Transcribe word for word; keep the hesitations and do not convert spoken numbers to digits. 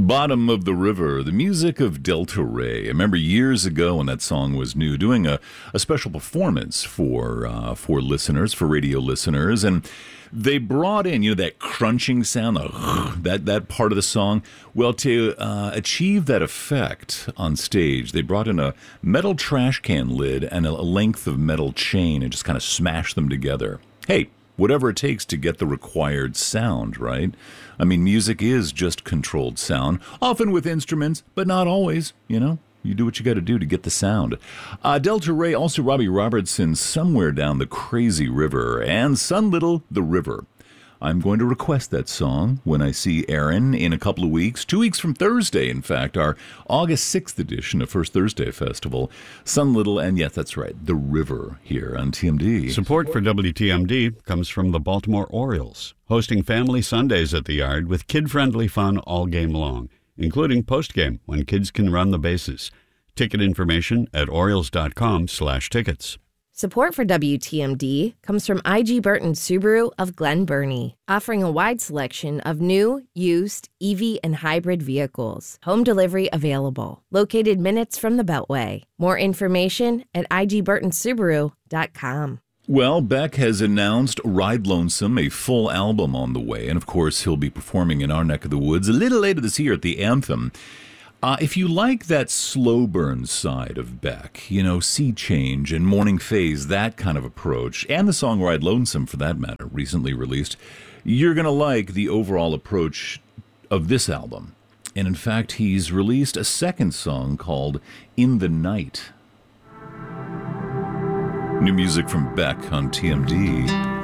Bottom of the River, the music of Delta Ray. I remember years ago when that song was new, doing a, a special performance for uh, for listeners, for radio listeners, and they brought in, you know, that crunching sound, the, that, that part of the song. Well, to uh, achieve that effect on stage, they brought in a metal trash can lid and a, a length of metal chain and just kind of smashed them together. Hey, whatever it takes to get the required sound, right? I mean, music is just controlled sound, often with instruments, but not always, you know? You do what you got to do to get the sound. Uh, Delta Ray, also Robbie Robertson, Somewhere Down the Crazy River, and Sun Little, The River. I'm going to request that song when I see Aaron in a couple of weeks. Two weeks from Thursday, in fact, our August sixth edition of First Thursday Festival. Sun Little, and yes, that's right, The River here on T M D. Support for W T M D comes from the Baltimore Orioles, hosting family Sundays at the Yard with kid-friendly fun all game long, including postgame when kids can run the bases. Ticket information at Orioles.com slash tickets. Support for W T M D comes from I G Burton Subaru of Glen Burnie, offering a wide selection of new, used, E V, and hybrid vehicles. Home delivery available. Located minutes from the Beltway. More information at I G Burton Subaru dot com. Well, Beck has announced Ride Lonesome, a full album on the way, and of course he'll be performing in our neck of the woods a little later this year at the Anthem. Uh, if you like that slow burn side of Beck, you know, Sea Change and Morning Phase, that kind of approach, and the song Ride Lonesome for that matter, recently released, you're going to like the overall approach of this album. And in fact, he's released a second song called In the Night. New music from Beck on T M D.